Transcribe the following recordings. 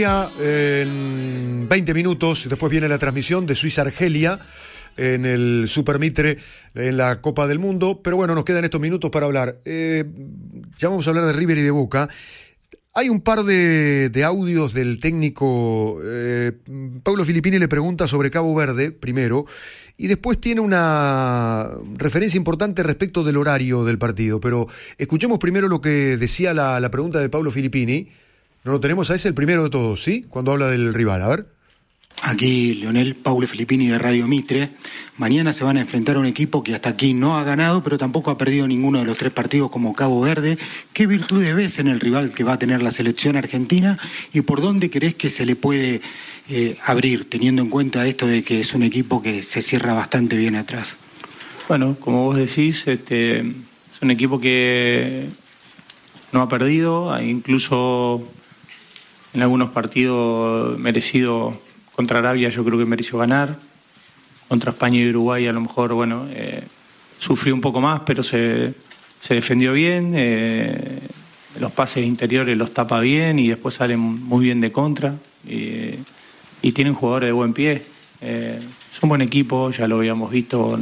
En 20 minutos, después viene la transmisión de Suiza-Argelia en el Super Mitre, en la Copa del Mundo, pero bueno, nos quedan estos minutos para hablar. Ya vamos a hablar de River y de Boca. Hay un par de audios del técnico. Paulo Filippini le pregunta sobre Cabo Verde, primero, y después tiene una referencia importante respecto del horario del partido, pero escuchemos primero lo que decía la pregunta de Paulo Filippini. No lo tenemos a ese, el primero de todos, ¿sí? Cuando habla del rival, a ver. Aquí Leonel, Paulo Filippini de Radio Mitre. Mañana se van a enfrentar a un equipo que hasta aquí no ha ganado, pero tampoco ha perdido ninguno de los 3 partidos como Cabo Verde. ¿Qué virtudes ves en el rival que va a tener la selección argentina y por dónde crees que se le puede abrir, teniendo en cuenta esto de que es un equipo que se cierra bastante bien atrás? Bueno, como vos decís, es un equipo que no ha perdido, incluso en algunos partidos merecido. Contra Arabia yo creo que mereció ganar. Contra España y Uruguay a lo mejor, sufrió un poco más, pero se defendió bien. Los pases interiores los tapa bien y después salen muy bien de contra. Y tienen jugadores de buen pie. Es un buen equipo, ya lo habíamos visto,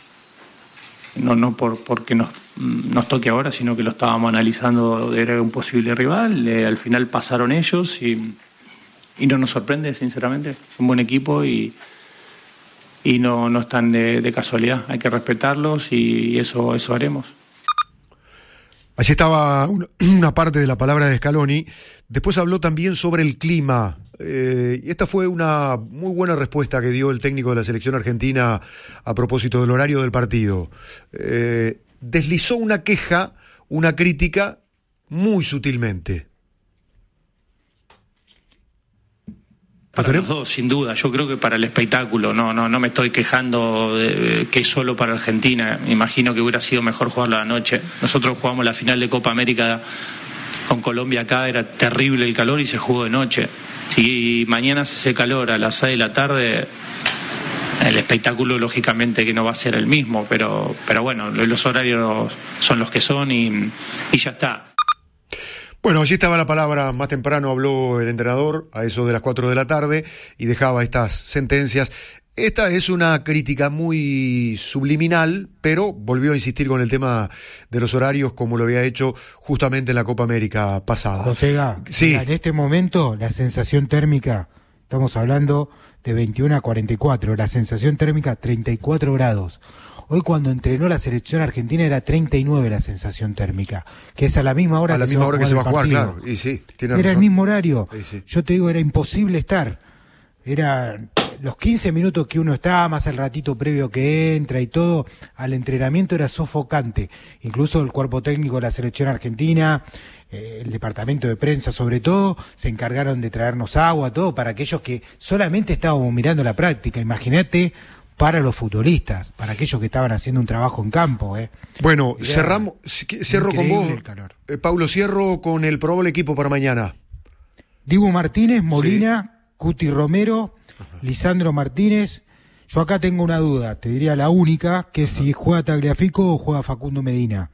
no porque nos toque ahora, sino que lo estábamos analizando, era un posible rival. Al final pasaron ellos y no nos sorprende, sinceramente. Es un buen equipo y no están de casualidad. Hay que respetarlos y eso haremos. Allí estaba una parte de la palabra de Scaloni. Después habló también sobre el clima. Y esta fue una muy buena respuesta que dio el técnico de la selección argentina a propósito del horario del partido. Deslizó una queja, una crítica, muy sutilmente. Para los dos, sin duda. Yo creo que para el espectáculo. No me estoy quejando de que es solo para Argentina. Imagino que hubiera sido mejor jugarlo a la noche. Nosotros jugamos la final de Copa América con Colombia acá, era terrible el calor y se jugó de noche. Si mañana se hace calor a las 6 de la tarde, el espectáculo lógicamente que no va a ser el mismo, pero bueno, los horarios son los que son y ya está. Bueno, allí estaba la palabra. Más temprano habló el entrenador a eso de las 4 de la tarde y dejaba estas sentencias. Esta es una crítica muy subliminal, pero volvió a insistir con el tema de los horarios como lo había hecho justamente en la Copa América pasada. Josega, sí. Mira, en este momento la sensación térmica, estamos hablando de 21 a 44, la sensación térmica 34 grados. Hoy cuando entrenó la selección argentina era 39 la sensación térmica, que es a la misma hora que se va a jugar, claro. Y sí, tiene era razón. El mismo horario. Sí. Yo te digo, era imposible estar. Era los 15 minutos que uno estaba, más el ratito previo que entra y todo, al entrenamiento era sofocante. Incluso el cuerpo técnico de la selección argentina, el departamento de prensa sobre todo, se encargaron de traernos agua, todo, para aquellos que solamente estábamos mirando la práctica. Imagínate para los futbolistas, para aquellos que estaban haciendo un trabajo en campo. Bueno, cierro con vos, Paulo, cierro con el probable equipo para mañana. Dibu Martínez, Molina, sí. Cuti Romero, Lisandro Martínez. Yo acá tengo una duda, te diría la única, que es si juega Tagliafico o juega Facundo Medina.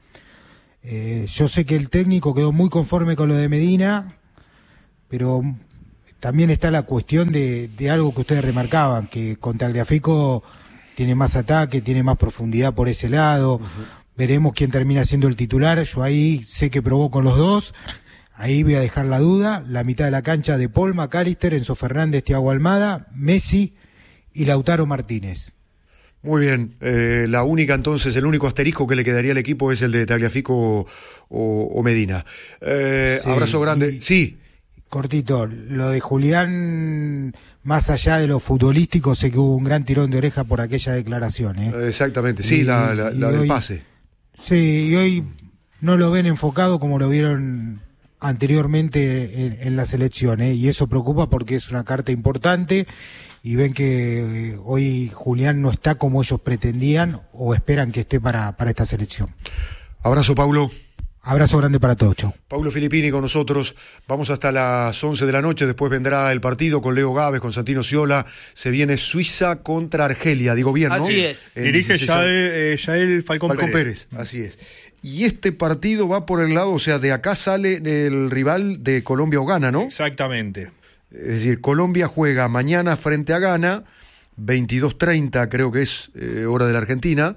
Yo sé que el técnico quedó muy conforme con lo de Medina, pero también está la cuestión de algo que ustedes remarcaban, que con Tagliafico tiene más ataque, tiene más profundidad por ese lado. Veremos quién termina siendo el titular. Yo ahí sé que probó con los dos. Ahí voy a dejar la duda. La mitad de la cancha de Paul McAllister, Enzo Fernández, Thiago Almada, Messi y Lautaro Martínez. Muy bien. La única entonces, el único asterisco que le quedaría al equipo es el de Tagliafico o Medina. Sí, abrazo grande. Sí. Cortito, lo de Julián, más allá de lo futbolístico, sé que hubo un gran tirón de oreja por aquella declaración. Exactamente, sí, la del pase. Sí, y hoy no lo ven enfocado como lo vieron anteriormente en la selección, y eso preocupa porque es una carta importante y ven que hoy Julián no está como ellos pretendían o esperan que esté para esta selección. Abrazo, Paulo. Abrazo grande para todos, chau. Paulo Filippini con nosotros, vamos hasta las 11 de la noche, después vendrá el partido con Leo Gávez, con Santino Sciola, se viene Suiza contra Argelia, digo bien, ¿no? Así es. Dirige Yael Falcón Pérez. Así es. Y este partido va por el lado, o sea, de acá sale el rival de Colombia o Ghana, ¿no? Exactamente. Es decir, Colombia juega mañana frente a Ghana, 22:30 creo que es hora de la Argentina,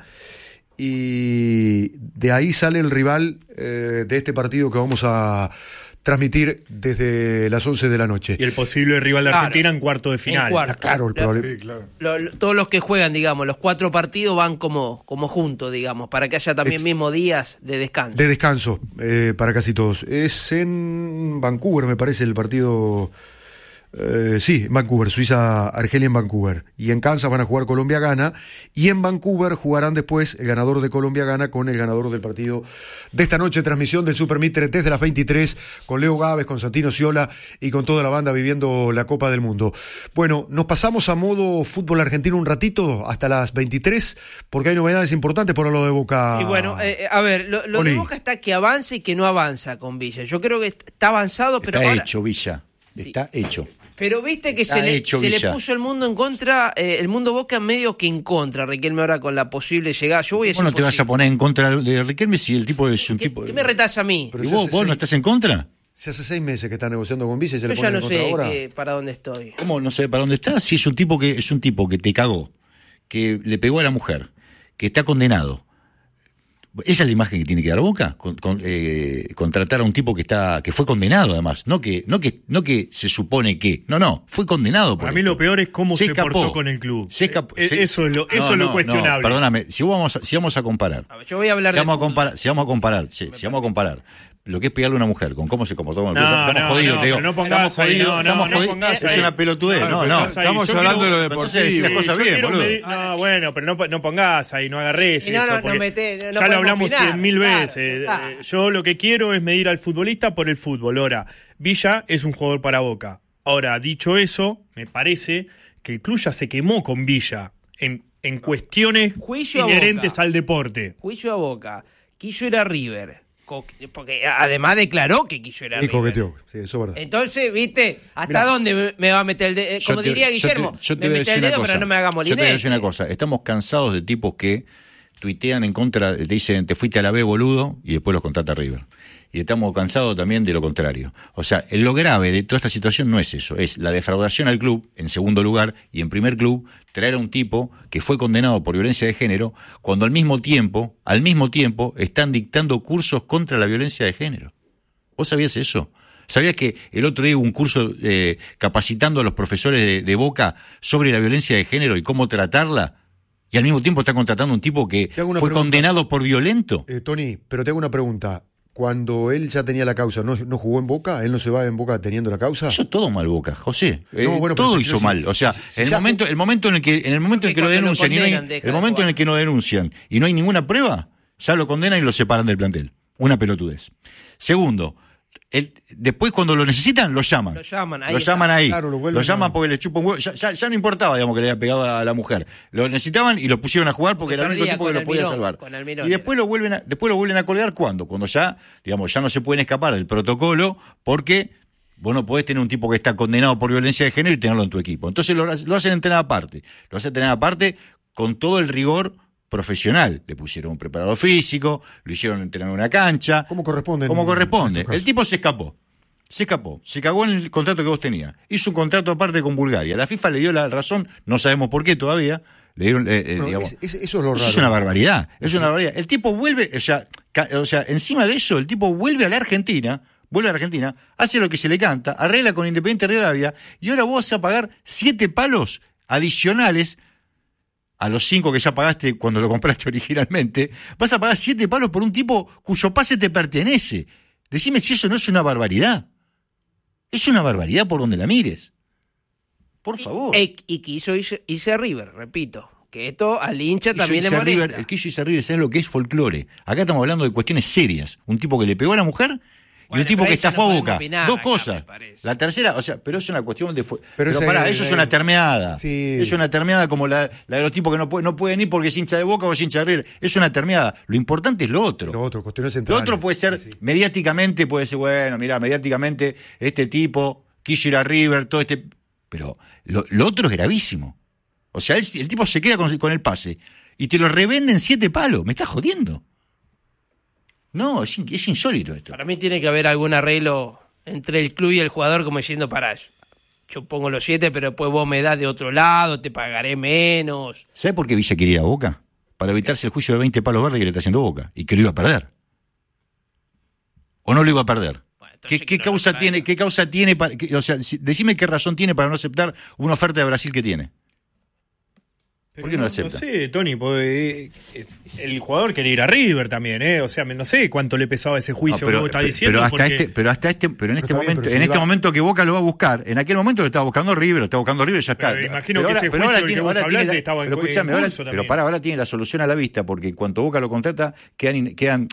y de ahí sale el rival de este partido que vamos a transmitir desde las 11 de la noche. Y el posible rival de Argentina en cuarto de final. Claro, el probable. Todos los que juegan, digamos, los 4 partidos van como juntos, digamos, para que haya también mismo días de descanso. De descanso para casi todos. Es en Vancouver, me parece, el partido. Sí, en Vancouver, Suiza, Argelia en Vancouver. Y en Kansas van a jugar Colombia-Ghana. Y en Vancouver jugarán después el ganador de Colombia-Ghana con el ganador del partido de esta noche. Transmisión del Super Mitre desde las 23 con Leo Gávez, con Santino Ciola y con toda la banda viviendo la Copa del Mundo. Bueno, nos pasamos a modo fútbol argentino un ratito hasta las 23 porque hay novedades importantes por lo de Boca. Y bueno, a ver, lo de Boca está que avanza y que no avanza con Villa. Yo creo que está avanzado, pero está ahora... hecho, Villa. Sí. Está hecho. Pero viste que se le puso el mundo en contra, el mundo Boca medio que en contra, Riquelme, ahora con la posible llegada. Yo voy a decir. ¿Vos no te vas a poner en contra de Riquelme si el tipo es un tipo. ¿Qué me retás a mí? ¿Y vos no estás en contra? Se hace 6 meses que está negociando con Villa y se le Yo pone ya no en contra ahora. sé para dónde estoy. ¿Cómo no sé para dónde estás? Si es un tipo que te cagó, que le pegó a la mujer, que está condenado. Esa es la imagen que tiene que dar Boca, contratar a un tipo que fue condenado además, no que se supone que, no, fue condenado. Para mí lo peor es cómo se portó con el club. Eso es lo cuestionable. No, perdóname, si vamos a comparar. A ver, yo voy a hablar si vamos a comparar lo que es pegarle a una mujer con cómo se comportó con el club, estamos jodidos, te digo. No pongas ahí, no pongas ahí. Es una pelotudez, no. Estamos hablando de lo deportivo. Entonces, las cosas bien, boludo. No, bueno, pero no pongas ahí, no agarres eso. Ya lo hablamos 100.000 veces. Yo lo que quiero es medir al futbolista por el fútbol. Ahora, Villa es un jugador para Boca. Ahora, dicho eso, me parece que el club ya se quemó con Villa en cuestiones inherentes al deporte. Juicio a Boca. Quiso ir a River. Porque además declaró que quiso ir a River. Coqueteó, sí, eso es verdad. Entonces, ¿viste? ¿Hasta dónde me va a meter el dedo? Como diría Guillermo, me mete el dedo, pero no me haga molinete. Yo te voy a decir una cosa. Estamos cansados de tipos que tuitean en contra, te dicen, te fuiste a la B, boludo, y después los contrata River. Y estamos cansados también de lo contrario. O sea, lo grave de toda esta situación no es eso, es la defraudación al club, en segundo lugar, y en primer club, traer a un tipo que fue condenado por violencia de género, cuando al mismo tiempo, están dictando cursos contra la violencia de género. ¿Vos sabías eso? ¿Sabías que el otro día hubo un curso capacitando a los profesores de Boca sobre la violencia de género y cómo tratarla? Y al mismo tiempo está contratando a un tipo que fue condenado por violento. Tony, pero te hago una pregunta. Cuando él ya tenía la causa, ¿no jugó en Boca? ¿Él no se va en Boca teniendo la causa? Hizo todo mal Boca, José. Bueno, todo hizo mal. O sea, en el momento en el que lo denuncian y no denuncian y no hay ninguna prueba, ya lo condenan y lo separan del plantel. Una pelotudez. Segundo, después cuando lo necesitan, lo llaman. Lo llaman ahí. Claro, lo llaman porque le chupa un huevo. Ya no importaba, digamos, que le había pegado a la mujer. Lo necesitaban y lo pusieron a jugar porque era el único tipo que lo podía salvar. Y después lo vuelven a colgar ¿cuándo? Cuando ya no se pueden escapar del protocolo porque vos no podés tener un tipo que está condenado por violencia de género y tenerlo en tu equipo. Entonces lo hacen entrenar aparte. Lo hacen entrenar aparte con todo el rigor profesional. Le pusieron un preparador físico, lo hicieron entrenar en una cancha. ¿Cómo corresponde? El tipo se escapó. Se cagó en el contrato que vos tenías. Hizo un contrato aparte con Bulgaria. La FIFA le dio la razón, no sabemos por qué todavía. Le dieron, digamos, eso es lo raro. Eso es una barbaridad. El tipo vuelve, o sea, encima de eso, el tipo vuelve a la Argentina, hace lo que se le canta, arregla con Independiente Rivadavia, y ahora vos vas a pagar 7 palos adicionales a los 5 que ya pagaste cuando lo compraste originalmente. Vas a pagar 7 palos por un tipo cuyo pase te pertenece. Decime si eso no es una barbaridad. Es una barbaridad por donde la mires. Por favor. Y quiso irse a River, repito. Que esto al hincha también le molesta. El quiso irse a River, ¿sabes lo que es folclore? Acá estamos hablando de cuestiones serias. Un tipo que le pegó a la mujer y un tipo que estafó a Boca. Dos cosas. La tercera, pero es una cuestión de... Pero eso es una termeada. Sí. Es una termeada como la de los tipos que no pueden ir porque es hincha de Boca o es hincha de River. Es una termeada. Lo importante es lo otro. Cuestiones centrales. Lo otro puede ser, mediáticamente, puede ser, bueno, mirá, mediáticamente este tipo quiso ir a River, todo este... Pero lo otro es gravísimo. O sea, el tipo se queda con el pase y te lo revenden 7 palos. ¿Me estás jodiendo? No, es insólito esto. Para mí tiene que haber algún arreglo entre el club y el jugador como diciendo, pará, yo pongo los 7, pero después vos me das de otro lado, te pagaré menos. ¿Sabe por qué Villa quería ir a Boca? Para evitarse el juicio de 20 palos verdes que le está haciendo Boca, y que lo iba a perder. ¿O no lo iba a perder? Bueno, ¿Qué causa tiene? O sea, decime qué razón tiene para no aceptar una oferta de Brasil que tiene. ¿Por qué no lo acepta? No sé, Tony, porque el jugador quería ir a River también, O sea, no sé cuánto le pesaba ese juicio que vos estás diciendo. Pero en este momento que Boca lo va a buscar, en aquel momento lo estaba buscando River, ya está. Pero imagino que ese juicio que vos hablás estaba en curso también. Pero ahora tiene la solución a la vista, porque cuando Boca lo contrata, quedan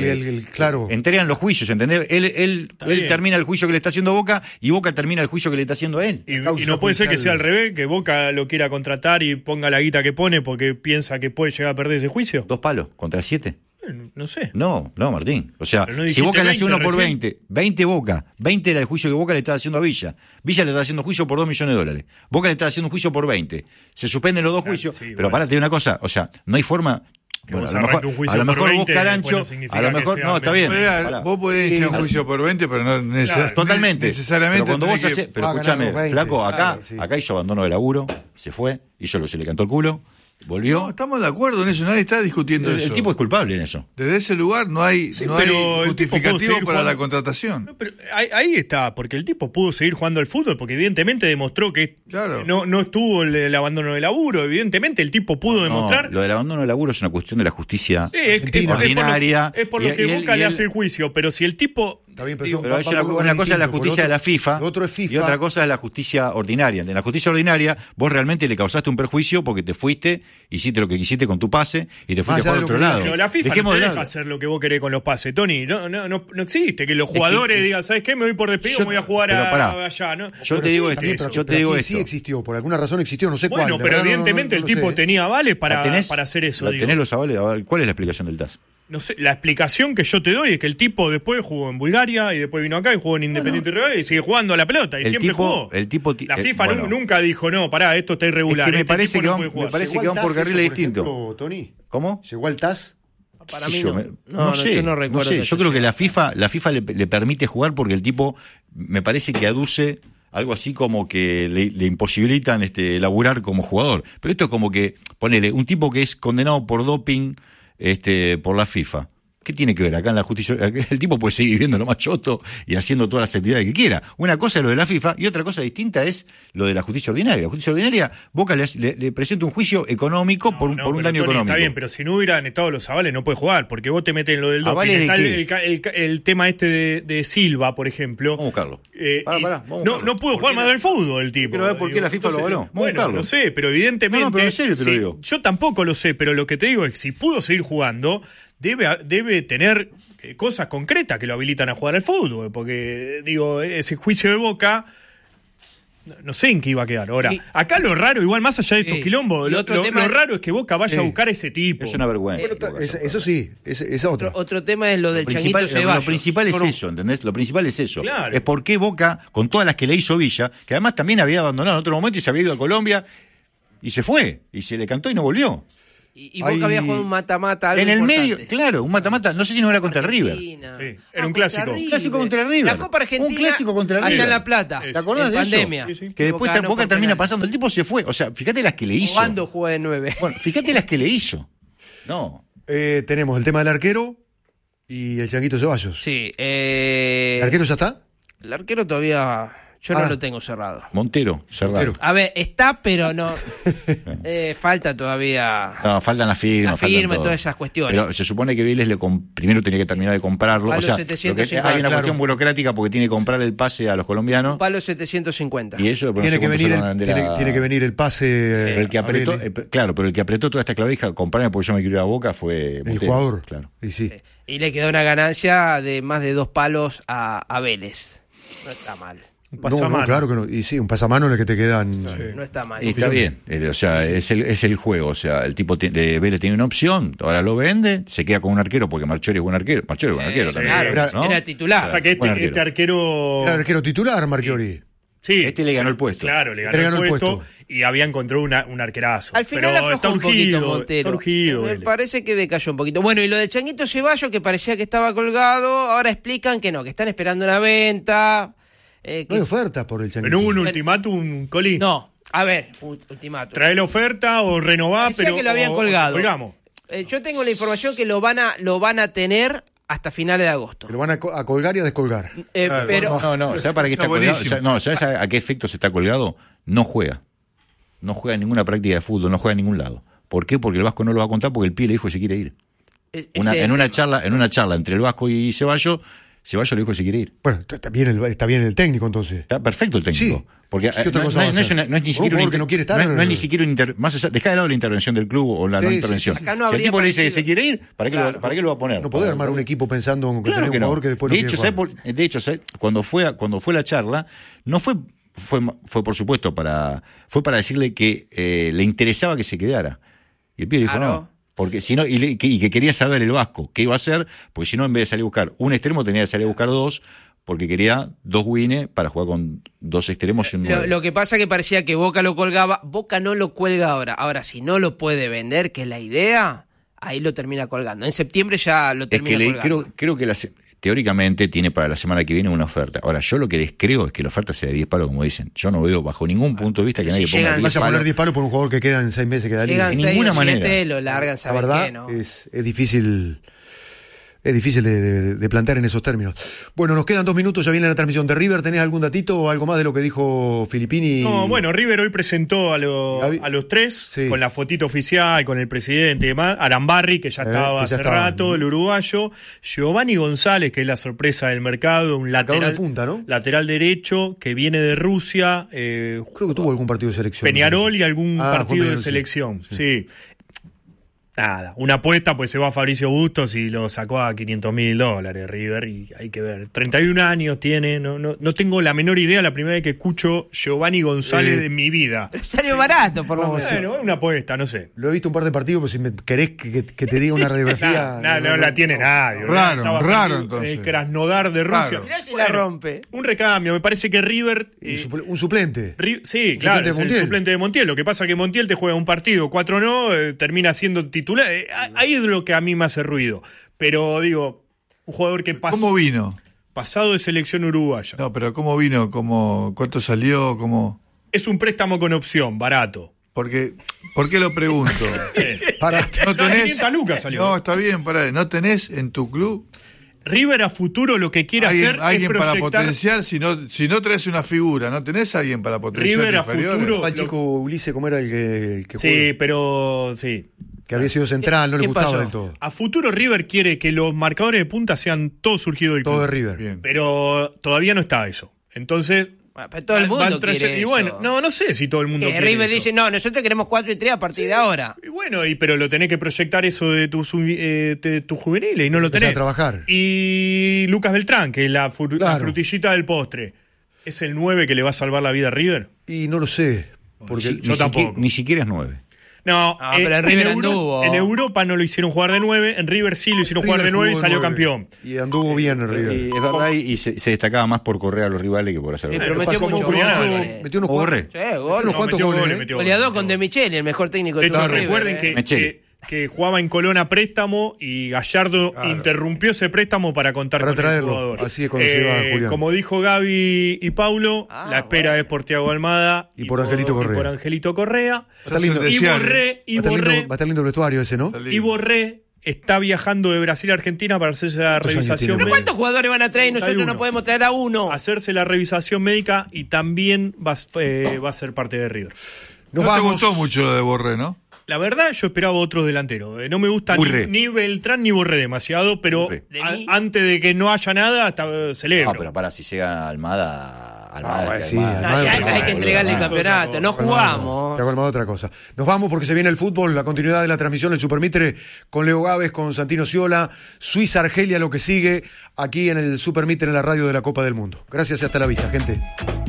claro. entregan los juicios, ¿entendés? Él termina el juicio que le está haciendo Boca y Boca termina el juicio que le está haciendo a él. Y no puede ser que sea al revés, que Boca lo quiera contratar y ponga la guita que pone porque piensa que puede llegar a perder ese juicio. 2 palos contra 7. No sé. No, Martín. O sea, si Boca le hace 1 por 20 Boca, 20 era el juicio que Boca le está haciendo a Villa. Villa le está haciendo juicio por $2 millones. Boca le está haciendo un juicio por 20. Se suspenden los 2 juicios. Sí, pero pará, te digo una cosa. O sea, no hay forma. Bueno, a lo mejor vos, Carancho, a lo mejor, no, está bien. Vos podés iniciar un juicio por 20, pero no totalmente. Necesariamente. Pero cuando vos haces, pero escúchame, flaco, acá hizo abandono de laburo, se fue, se le cantó el culo. ¿Volvió? No, estamos de acuerdo en eso, nadie está discutiendo eso. El tipo es culpable en eso. Desde ese lugar no hay justificativo para la contratación. No, pero ahí está, porque el tipo pudo seguir jugando al fútbol, porque evidentemente demostró que no estuvo el abandono de laburo, evidentemente el tipo pudo demostrar. Lo del abandono de laburo es una cuestión de la justicia ordinaria. Es por lo que Boca le hace el juicio, pero si el tipo... Está bien, pero una cosa es la justicia de la FIFA, otro es FIFA y otra cosa es la justicia ordinaria. En la justicia ordinaria vos realmente le causaste un perjuicio porque te fuiste, hiciste lo que quisiste con tu pase y te fuiste a jugar a otro lado. Pero la FIFA no te deja hacer lo que vos querés con los pases, Tony. No existe que los jugadores digan, ¿sabes qué? Me voy por despido, me voy a jugar allá. ¿No? Yo te digo esto. Sí existió, por alguna razón existió, no sé cuál. Bueno, pero evidentemente el tipo tenía avales para hacer eso. ¿Tenés los avales? ¿Cuál es la explicación del TAS? No sé, la explicación que yo te doy es que el tipo después jugó en Bulgaria y después vino acá y jugó en Independiente Rivadavia y sigue jugando a la pelota y siempre jugó. La FIFA nunca dijo, no, pará, esto está irregular. Es que me parece que van por carriles distintos. Tony, ¿cómo? ¿Llegó al TAS? Para mí no sé, yo no recuerdo. No sé. Yo creo que la FIFA le permite jugar porque el tipo me parece que aduce algo así como que le imposibilitan laburar como jugador. Pero esto es como que, ponele, un tipo que es condenado por doping por la FIFA. ¿Qué tiene que ver acá en la justicia? El tipo puede seguir viviendo lo más choto y haciendo todas las actividades que quiera. Una cosa es lo de la FIFA y otra cosa distinta es lo de la justicia ordinaria. La justicia ordinaria, Boca le presenta un juicio económico por un daño económico. Está bien, pero si no hubieran estado los avales no puede jugar, porque vos te metes en lo del doping. Está el tema de Silva, por ejemplo. Vamos a buscarlo. No pudo jugar más al fútbol el tipo. Pero a ver por qué la FIFA lo avaló. Bueno, no sé, pero evidentemente... No, pero en serio te lo digo. Yo tampoco lo sé, pero lo que te digo es que si pudo seguir jugando... Debe tener cosas concretas que lo habilitan a jugar al fútbol, porque digo, ese juicio de Boca no sé en qué iba a quedar. Ahora, acá lo raro, igual más allá de estos quilombos, lo raro es que Boca vaya a buscar a ese tipo. Es una vergüenza. Eso sí, es otro. Otro tema es lo del Changuito Ceballos. Lo principal es eso, ¿entendés? Lo principal es eso. Claro. Es por qué Boca, con todas las que le hizo Villa, que además también había abandonado en otro momento y se había ido a Colombia, y se fue, y se le cantó y no volvió. Y Boca había jugado un mata-mata. En el medio, claro, un mata-mata. No sé si no era contra River. Sí, era un clásico. Un clásico contra River. La Copa Argentina. Un clásico contra River. Allá en La Plata. ¿Te acordás de pandemia? Eso? Sí. Que después Boca termina pasando. El tipo se fue. O sea, fíjate las que le hizo. ¿Cuándo jugó de 9? Bueno, fíjate las que le hizo. No. Tenemos el tema del arquero y el Changuito Ceballos. Sí. ¿El arquero ya está? El arquero todavía... Yo no lo tengo cerrado. Cerrado. A ver, está, pero no. Falta todavía. No, faltan las firmas. La firma y todas esas cuestiones. Pero se supone que Vélez primero tenía que terminar de comprarlo. Palo o sea, 750, hay una cuestión burocrática porque tiene que comprar el pase a los colombianos. Un palo 750. Y eso tiene que venir el pase. El que apretó, pero el que apretó toda esta clavija, comprarme porque yo me quiero ir a Boca, fue el jugador. Claro. Y sí. Y le quedó una ganancia de más de 2 palos a Vélez. No está mal. No, claro que no. Y sí, un pasamano en el que te quedan. No está mal. Y está bien. O sea, es el juego. O sea, el tipo de Vélez tiene una opción, ahora lo vende, se queda con un arquero porque Marchori es buen arquero. Marchori es buen arquero también. Claro, era titular. O sea, que este arquero. Era arquero titular, Marchiori. Sí. Le ganó el puesto. Claro, le ganó el puesto. Y había encontrado un arquerazo. Al final aflojó un poquito Montero. Me Vélez. parece que decayó un poquito. Bueno, y lo del Changuito Ceballos, que parecía que estaba colgado, ahora explican que no, que están esperando una venta. No hay oferta por el Changuito. ¿Pero hubo un ultimátum, Coli? No, a ver, ultimátum. Trae la oferta o renová, pero... que lo habían colgado. Colgamos. Yo tengo la información que lo van a tener hasta finales de agosto. Lo van a colgar y a descolgar. Pero No, ¿sabes para qué está colgado? ¿Sabes a qué efectos está colgado? No juega. No juega en ninguna práctica de fútbol, no juega en ningún lado. ¿Por qué? Porque el Vasco no lo va a contar porque el pibe le dijo que se quiere ir. En una charla entre el Vasco y Ceballos le dijo que se quiere ir. Bueno, está bien el técnico entonces. Está perfecto el técnico. Sí. Porque no es ni siquiera que no quiere estar. No es ni siquiera más allá, dejá de lado la intervención del club o la no intervención. Acá no si el tipo le dice que parecido. se quiere ir, ¿para qué lo va a poner? No podés armar un equipo pensando en claro tener un jugador que después no quiere jugar. De hecho, cuando fue la charla, no fue por supuesto fue para decirle que le interesaba que se quedara. Y el pibe dijo no. Porque si no, y que quería saber el Vasco qué iba a hacer, porque si no, en vez de salir a buscar un extremo, tenía que salir a buscar dos, porque quería dos wines para jugar con dos extremos y un 9. Lo que pasa que parecía que Boca lo colgaba, Boca no lo cuelga ahora. Ahora, si no lo puede vender, que es la idea, ahí lo termina colgando. En septiembre ya lo termina colgando. Creo que teóricamente tiene para la semana que viene una oferta. Ahora, yo lo que les creo es que la oferta sea de 10 palos, como dicen. Yo no veo bajo ningún punto de vista que nadie ponga 10 palos. Vas a poner 10 palos por un jugador que queda en 6 meses, queda libre. De ninguna manera. Lo largan, la verdad, ¿no? es difícil. Es difícil de plantear en esos términos. Bueno, nos quedan 2 minutos, ya viene la transmisión de River. ¿Tenés algún datito o algo más de lo que dijo Filippini? No, bueno, River hoy presentó a los 3, sí, con la fotito oficial, con el presidente y demás. Arambarri, que ya estaba hace rato, el uruguayo. Giovanni González, que es la sorpresa del mercado, un lateral de punta, ¿no? Lateral derecho, que viene de Rusia. Creo que tuvo algún partido de selección. Peñarol y algún partido de selección, sí. Nada, una apuesta, pues se va a Fabricio Bustos y lo sacó a $500.000 River, y hay que ver. 31 años tiene, no tengo la menor idea, la primera vez que escucho Giovanni González de mi vida. Pero salió barato, por lo menos. Bueno, una apuesta, no sé. Lo he visto un par de partidos, pero si me querés que te diga una radiografía. no la tiene nadie. Raro entonces. El Krasnodar de Rusia. Mirá si la rompe. Un recambio, me parece que River. Un suplente. Sí, claro, es el suplente de Montiel. Lo que pasa es que Montiel te juega un partido, 4 no, termina siendo titular. Ahí es lo que a mí me hace ruido. Pero digo, un jugador que pasó. ¿Cómo vino? Pasado de selección uruguaya. No, pero ¿cómo vino? ¿Cuánto salió? Es un préstamo con opción, barato. ¿Por qué lo pregunto? Barato. ¿No tenés? 500 lucas salió. No, está bien, pará. ¿No tenés en tu club? River a futuro lo que quiere hacer alguien es proyectar... para potenciar, si no traes una figura, ¿no tenés alguien para potenciar? River a futuro... El chico Ulises, ¿cómo era el que sí, jugó? Pero sí. Que había sido central, no le gustaba pasó? del todo. A futuro River quiere que los marcadores de punta sean todos surgidos del club. Todo de River. Bien. Pero todavía no está eso. Entonces... Bueno, pero todo el mundo quiere y bueno, eso. no sé si todo el mundo quiere River eso. Dice, no, nosotros queremos 4 y 3 a partir de ahora. Y bueno, pero lo tenés que proyectar eso de tus juveniles y no lo tenés. A trabajar. Y Lucas Beltrán, que es la frutillita del postre, ¿es el 9 que le va a salvar la vida a River? Y no lo sé. Porque yo tampoco. Ni siquiera es 9. No, pero en River anduvo. En Europa no lo hicieron jugar de 9, en River sí lo hicieron jugar de 9 y salió campeón. Y anduvo bien en River. Es verdad, y se destacaba más por correr a los rivales que por hacer Sí, goles. pero metió mucho metió unos Corre. cuantos goles. Goleador con De Micheli, el mejor técnico de hecho, todo River. Recuerden que jugaba en Colón a préstamo y Gallardo interrumpió ese préstamo para contar con traerlo. el jugador. Así es cuando se iba Julián. Como dijo Gaby y Paulo, la espera es por Thiago Almada y por Angelito Correa. Está lindo. Va a estar lindo el vestuario ese, ¿no? Y Borré está viajando de Brasil a Argentina para hacerse la revisación médica. ¿Pero cuántos jugadores van a traer y nosotros no podemos traer a uno? Hacerse la revisación médica y también va a ser parte de River. No te gustó mucho lo de Borré, ¿no? La verdad, yo esperaba otro delantero. No me gusta ni Beltrán ni Borré demasiado, pero antes de que no haya nada, celebro. No, pero si llega Almada hay que entregarle el campeonato. No jugamos. Te hago Almada otra cosa. Nos vamos porque se viene el fútbol, la continuidad de la transmisión, el Supermitre con Leo Gávez, con Santino Ciola, Suiza-Argelia, lo que sigue aquí en el Supermitre en la radio de la Copa del Mundo. Gracias y hasta la vista, gente.